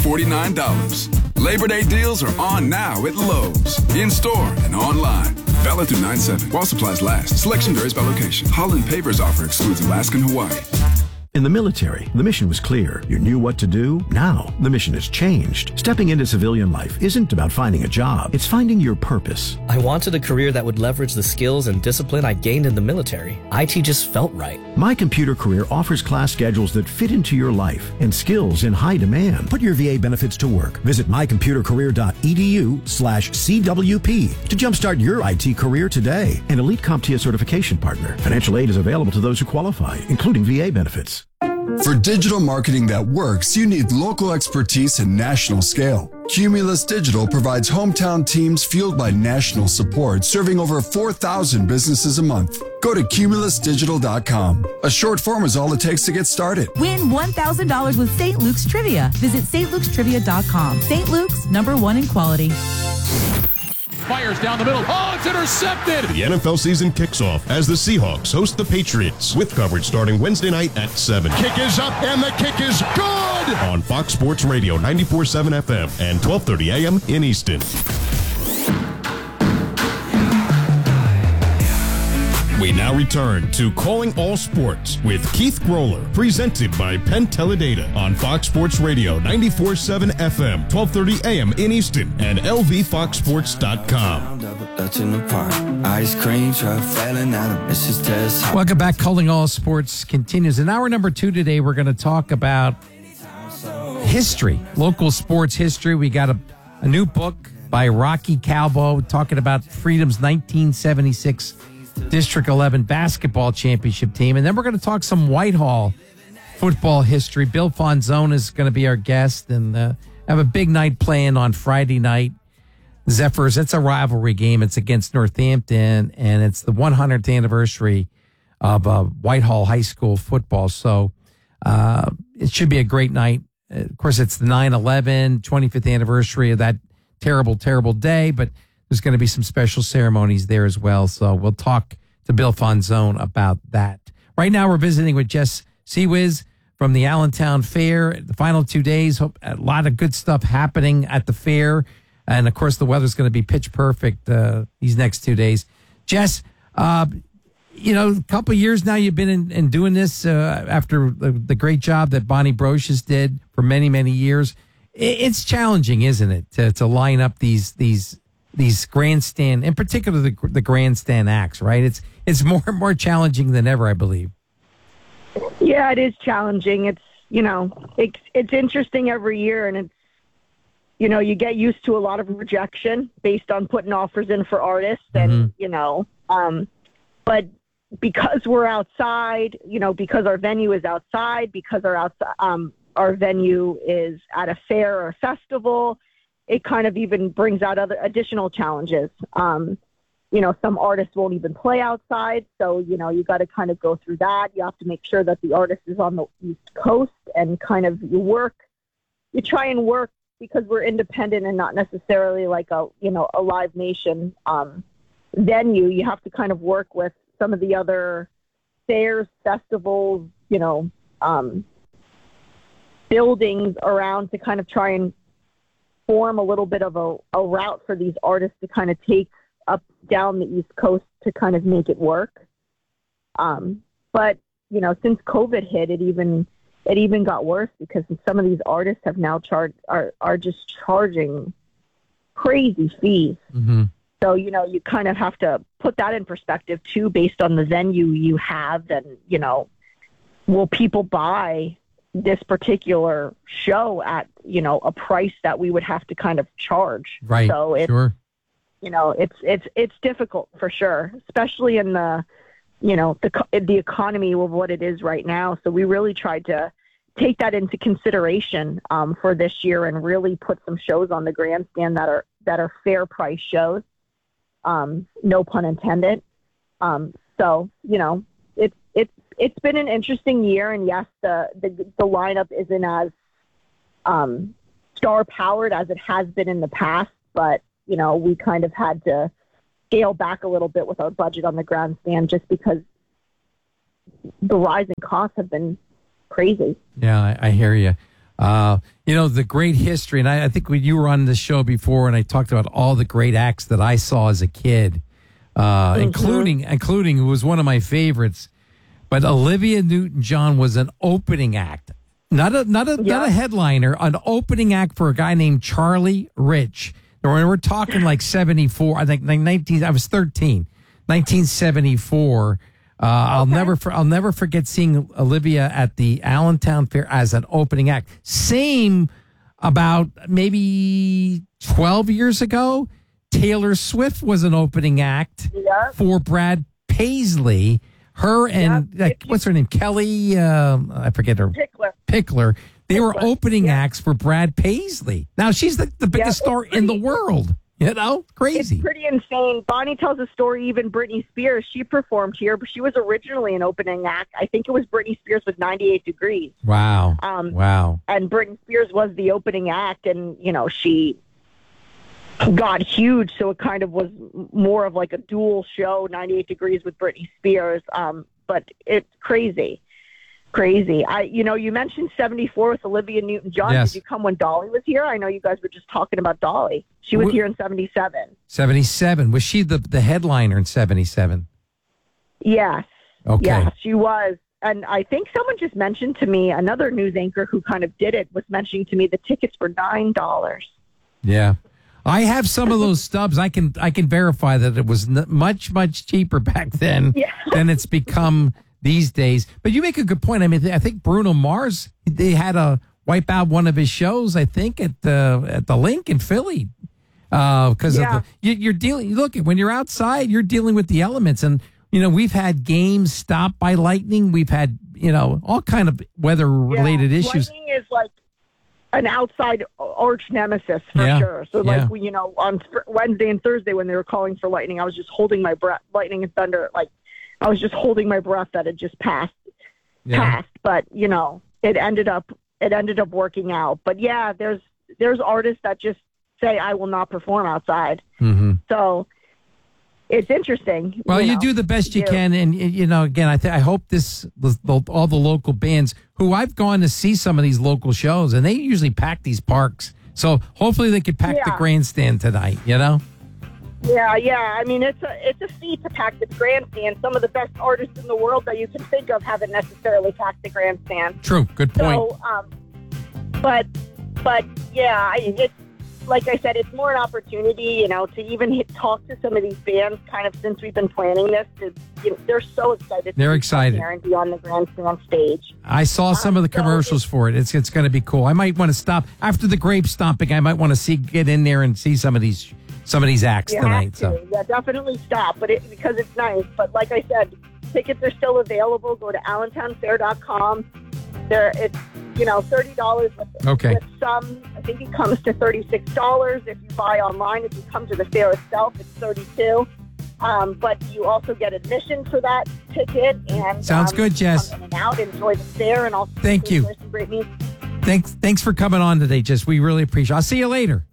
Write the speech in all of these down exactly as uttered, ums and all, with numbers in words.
forty-nine dollars. Labor Day deals are on now at Lowe's. In-store and online. Valid through nine seven. While supplies last. Selection varies by location. Holland Paper's offer excludes Alaska and Hawaii. In the military, the mission was clear. You knew what to do. Now, the mission has changed. Stepping into civilian life isn't about finding a job. It's finding your purpose. I wanted a career that would leverage the skills and discipline I gained in the military. I T just felt right. My Computer Career offers class schedules that fit into your life and skills in high demand. Put your V A benefits to work. Visit mycomputercareer.edu slash CWP to jumpstart your I T career today. An Elite CompTIA certification partner. Financial aid is available to those who qualify, including V A benefits. For digital marketing that works, you need local expertise and national scale. Cumulus Digital provides hometown teams fueled by national support, serving over four thousand businesses a month. Go to cumulus digital dot com. A short form is all it takes to get started. Win one thousand dollars with Saint Luke's Trivia. Visit Saint Luke's Trivia dot com. Saint Luke's, number one in quality. Fires down the middle. Oh, it's intercepted. The N F L season kicks off as the Seahawks host the Patriots with coverage starting Wednesday night at seven. Kick is up and the kick is good. On Fox Sports Radio ninety-four point seven F M and twelve thirty A M in Easton. We now return to Calling All Sports with Keith Groller, presented by Penn Teledata on Fox Sports Radio ninety-four point seven F M, twelve thirty A M in Easton, and L V fox sports dot com. Welcome back. Calling All Sports continues. In hour number two today, we're going to talk about history, local sports history. We got a, a new book by Rocky Calvo talking about Freedom's nineteen seventy-six District eleven basketball championship team. And then we're going to talk some Whitehall football history. Bill Fonzone is going to be our guest, and uh, have a big night playing on Friday night. Zephyrs, it's a rivalry game. It's against Northampton, and it's the one hundredth anniversary of uh, Whitehall High School football. So uh, it should be a great night. Of course, it's the nine eleven, twenty-fifth anniversary of that terrible, terrible day, but there's going to be some special ceremonies there as well. So we'll talk to Bill Fonzone about that. Right now, we're visiting with Jess Seawiz from the Allentown Fair. The final two days, hope a lot of good stuff happening at the fair. And, of course, the weather's going to be pitch perfect uh, these next two days. Jess, uh, you know, a couple of years now you've been in, in doing this uh, after the, the great job that Bonnie Brocious did for many, many years. It's challenging, isn't it, to, to line up these these these grandstand, in particular the the grandstand acts, right? It's it's more and more challenging than ever, I believe. Yeah, it is challenging. It's, you know, it's it's interesting every year, and it's, you know, you get used to a lot of rejection based on putting offers in for artists, and mm-hmm. you know, um, but because we're outside, you know, because our venue is outside, because our outside um our venue is at a fair or a festival, it kind of even brings out other additional challenges. Um, you know, some artists won't even play outside. So, you know, you got to kind of go through that. You have to make sure that the artist is on the East Coast, and kind of you work, you try and work, because we're independent and not necessarily like a, you know, a Live Nation um, venue. You have to kind of work with some of the other fairs, festivals, you know, um, buildings around to kind of try and form a little bit of a, a route for these artists to kind of take up down the East Coast to kind of make it work. Um, but, you know, since COVID hit, it even it even got worse, because some of these artists have now charged are, are just charging crazy fees. Mm-hmm. So, you know, you kind of have to put that in perspective too, based on the venue you have. And, you know, will people buy this particular show at, you know, a price that we would have to kind of charge? Right. So it's, sure. you know, it's, it's, it's difficult for sure, especially in the, you know, the, the economy of what it is right now. So we really tried to take that into consideration um, for this year, and really put some shows on the grandstand that are, that are fair price shows. Um, no pun intended. Um, so, you know, it's, it's, it's been an interesting year, and yes, the, the, the lineup isn't as um, star powered as it has been in the past, but, you know, we kind of had to scale back a little bit with our budget on the grandstand, just because the rising costs have been crazy. Yeah, I, I hear you. Uh, you know, the great history, and I, I think when you were on the show before, and I talked about all the great acts that I saw as a kid, uh, mm-hmm. including including who was one of my favorites. But Olivia Newton-John was an opening act, not a not a yeah. not a headliner, an opening act for a guy named Charlie Rich. We're, we're talking like seventy-four. I think like nineteen. I was thirteen, nineteen seventy-four. Uh, I'll okay. never for, I'll never forget seeing Olivia at the Allentown Fair as an opening act. Same about maybe twelve years ago. Taylor Swift was an opening act yeah. for Brad Paisley. Her and yeah. like, what's her name? Kelly. Uh, I forget her. Pickler. Pickler. They Pickler. were opening yeah. acts for Brad Paisley. Now she's the, the biggest yeah, star pretty, in the world. You know, crazy. It's pretty insane. Bonnie tells a story, even Britney Spears, she performed here, but she was originally an opening act. I think it was Britney Spears with ninety-eight degrees. Wow. Um, wow. And Britney Spears was the opening act, and, you know, she got huge, so it kind of was more of like a dual show, ninety-eight degrees with Britney Spears. Um, but it's crazy. Crazy. I, you know, you mentioned seventy-four with Olivia Newton-John. Yes. Did you come when Dolly was here? I know you guys were just talking about Dolly. She was Wh- here in seventy-seven. seventy-seven. Was she the, the headliner in seventy-seven? Yes. Okay. Yeah, she was. And I think someone just mentioned to me, another news anchor who kind of did it was mentioning to me the tickets were nine dollars. Yeah. I have some of those stubs. I can I can verify that it was n- much, much cheaper back then yeah. than it's become these days. But you make a good point. I mean, I think Bruno Mars, they had to wipe out one of his shows, I think, at the at the Link in Philly. Because uh, yeah. of the, you, you're dealing, look, when you're outside, you're dealing with the elements. And, you know, we've had games stopped by lightning. We've had, you know, all kind of weather-related yeah. issues. Lightning is like an outside arch nemesis for yeah. sure. So, like, yeah. we, you know, on Wednesday and Thursday when they were calling for lightning, I was just holding my breath. Lightning and thunder, like, I was just holding my breath that it just passed. Yeah. Passed. But, you know, it ended up it ended up working out. But, yeah, there's there's artists that just say, I will not perform outside. Mm-hmm. So it's interesting. Well, you, you know, do the best you do. can. And, you know, again, I, th- I hope this, the, the, all the local bands who I've gone to see some of these local shows, and they usually pack these parks. So hopefully they could pack yeah. the grandstand tonight, you know? Yeah, yeah. I mean, it's a it's a feat to pack the grandstand. Some of the best artists in the world that you can think of haven't necessarily packed the grandstand. True. Good point. So, um, but, but yeah, it's, like I said, it's more an opportunity, you know, to even hit, talk to some of these bands kind of since we've been planning this. To, you know, they're so excited. They're to excited. And be on the grandstand stage. I saw some um, of the commercials so for it. It's it's going to be cool. I might want to stop after the grape stomping. I might want to see get in there and see some of these some of these acts you tonight. Have to. So yeah, definitely stop, but it, because it's nice. But like I said, tickets are still available. Go to allentown fair dot com. There, it's you know thirty dollars with, okay. with some. I think it comes to thirty-six dollars if you buy online. If you come to the fair itself, it's thirty-two. Um, but you also get admission for that ticket. And sounds um, good, Jess. Come in and out, enjoy the fair, and also thank you. Some great music. Thanks, thanks for coming on today, Jess. We really appreciate it. I'll see you later.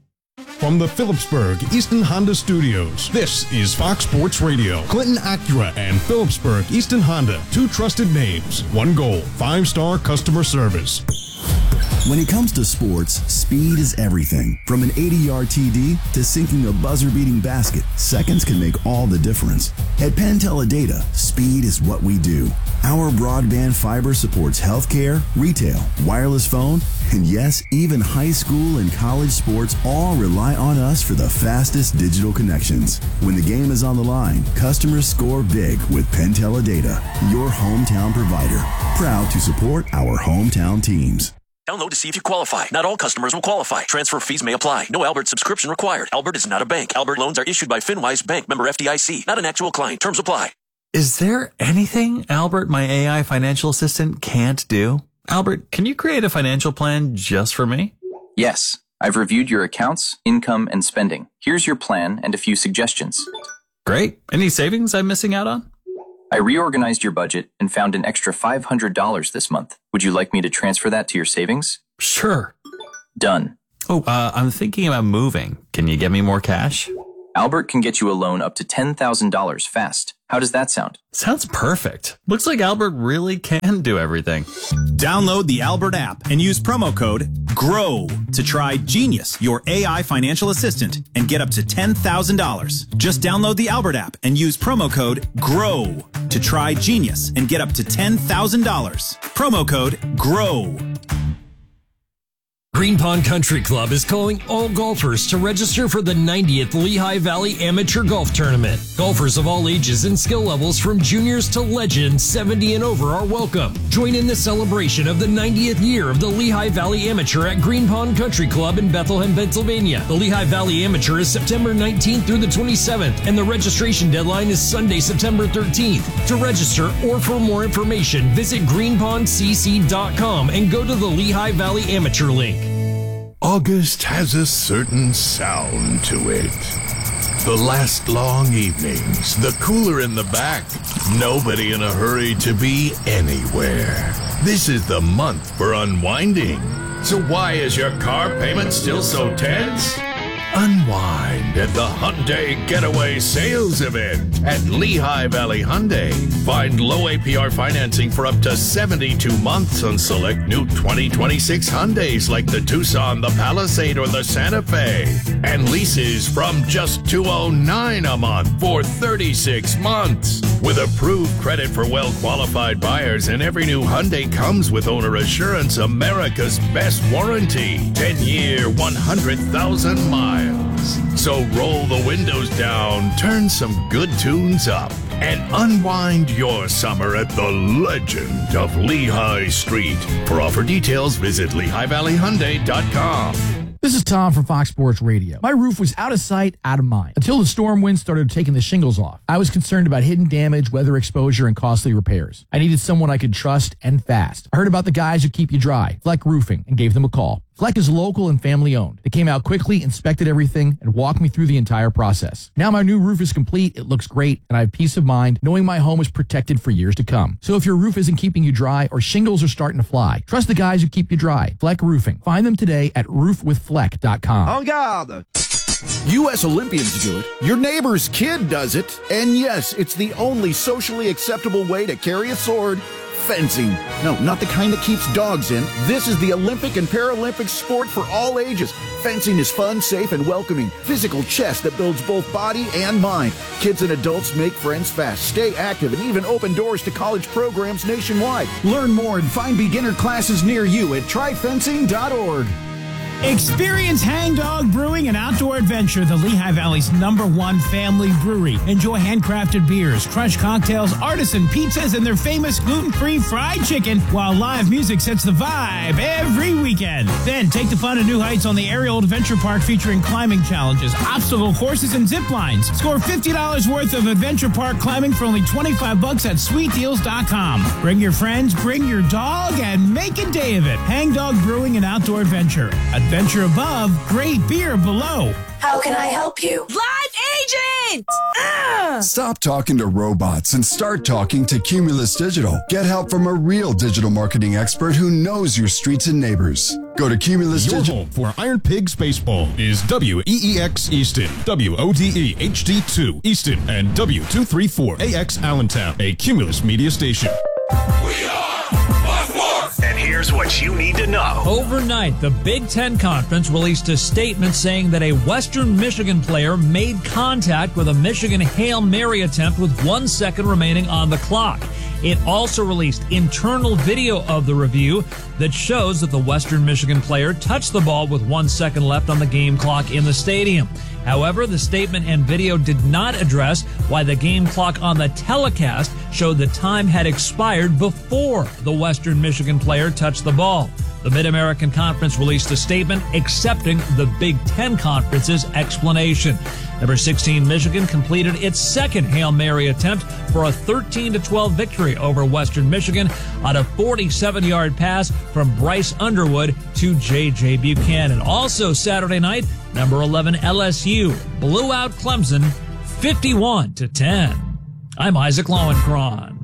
From the Phillipsburg Easton Honda Studios, this is Fox Sports Radio. Clinton Acura and Phillipsburg Easton Honda, two trusted names, one goal, five-star customer service. When it comes to sports, speed is everything. From an eighty-yard T D to sinking a buzzer-beating basket, seconds can make all the difference. At Penn Teledata, speed is what we do. Our broadband fiber supports healthcare, retail, wireless phone, and yes, even high school and college sports all rely on us for the fastest digital connections. When the game is on the line, customers score big with Penn Teledata, your hometown provider. Proud to support our hometown teams. Download to see if you qualify. Not all customers will qualify. Transfer fees may apply. No Albert subscription required. Albert is not a bank. Albert loans are issued by FinWise Bank, member F D I C. Not an actual client. Terms apply. Is there anything Albert, my A I financial assistant, can't do? Albert, can you create a financial plan just for me? Yes. I've reviewed your accounts, income, and spending. Here's your plan and a few suggestions. Great. Any savings I'm missing out on? I reorganized your budget and found an extra five hundred dollars this month. Would you like me to transfer that to your savings? Sure. Done. Oh, uh, I'm thinking about moving. Can you get me more cash? Albert can get you a loan up to ten thousand dollars fast. How does that sound? Sounds perfect. Looks like Albert really can do everything. Download the Albert app and use promo code GROW to try Genius, your A I financial assistant, and get up to ten thousand dollars. Just download the Albert app and use promo code GROW to try Genius and get up to ten thousand dollars. Promo code GROW. Green Pond Country Club is calling all golfers to register for the ninetieth Lehigh Valley Amateur Golf Tournament. Golfers of all ages and skill levels from juniors to legends seventy and over are welcome. Join in the celebration of the ninetieth year of the Lehigh Valley Amateur at Green Pond Country Club in Bethlehem, Pennsylvania. The Lehigh Valley Amateur is September nineteenth through the twenty-seventh, and the registration deadline is Sunday, September thirteenth. To register or for more information, visit green pond c c dot com and go to the Lehigh Valley Amateur link. August has a certain sound to it. The last long evenings, the cooler in the back, nobody in a hurry to be anywhere. This is the month for unwinding. So why is your car payment still so tense? Unwind at the Hyundai Getaway Sales Event at Lehigh Valley Hyundai. Find low A P R financing for up to seventy-two months on select new twenty twenty-six Hyundais like the Tucson, the Palisade, or the Santa Fe. And leases from just two hundred nine dollars a month for thirty-six months. With approved credit for well-qualified buyers, and every new Hyundai comes with Owner Assurance, America's best warranty. ten-year, one hundred thousand miles. So roll the windows down, turn some good tunes up, and unwind your summer at the legend of Lehigh Street. For offer details, visit lehigh valley hyundai dot com. This is Tom from Fox Sports Radio. My roof was out of sight, out of mind, until the storm winds started taking the shingles off. I was concerned about hidden damage, weather exposure, and costly repairs. I needed someone I could trust and fast. I heard about the guys who keep you dry, Fleck Roofing, and gave them a call. Fleck is local and family owned. They came out quickly, inspected everything, and walked me through the entire process. Now my new roof is complete, it looks great, and I have peace of mind knowing my home is protected for years to come. So if your roof isn't keeping you dry or shingles are starting to fly, trust the guys who keep you dry. Fleck Roofing. Find them today at roof with fleck dot com. En garde! U S Olympians do it, your neighbor's kid does it, and yes, it's the only socially acceptable way to carry a sword. Fencing. No, not the kind that keeps dogs in. This is the Olympic and Paralympic sport for all ages. Fencing is fun, safe, and welcoming. Physical chess that builds both body and mind. Kids and adults make friends fast, stay active, and even open doors to college programs nationwide. Learn more and find beginner classes near you at try fencing dot org. Experience Hang Dog Brewing and Outdoor Adventure, the Lehigh Valley's number one family brewery. Enjoy handcrafted beers, crunch cocktails, artisan pizzas, and their famous gluten-free fried chicken, while live music sets the vibe every weekend. Then take the fun to new heights on the Aerial Adventure Park, featuring climbing challenges, obstacle courses, and zip lines. Score fifty dollars worth of Adventure Park climbing for only twenty-five bucks at sweet deals dot com. Bring your friends, bring your dog, and make a day of it. Hang Dog Brewing and Outdoor Adventure. Adventure above, great beer below. How can I help you? Live agent! Ah! Stop talking to robots and start talking to Cumulus Digital. Get help from a real digital marketing expert who knows your streets and neighbors. Go to Cumulus Your Digital. home for Iron Pigs Baseball is W E E X Easton, W O D E H D two Easton, and W two thirty-four A X Allentown, a Cumulus media station. We are And here's what you need to know. Overnight, the Big Ten Conference released a statement saying that a Western Michigan player made contact with a Michigan Hail Mary attempt with one second remaining on the clock. It also released internal video of the review that shows that the Western Michigan player touched the ball with one second left on the game clock in the stadium. However, the statement and video did not address why the game clock on the telecast showed the time had expired before the Western Michigan player touched the ball. The Mid-American Conference released a statement accepting the Big Ten Conference's explanation. Number sixteen, Michigan completed its second Hail Mary attempt for a thirteen to twelve victory over Western Michigan on a forty-seven-yard pass from Bryce Underwood to J J Buchanan. Also Saturday night, number eleven, L S U blew out Clemson fifty-one to ten. I'm Isaac Lowenkron.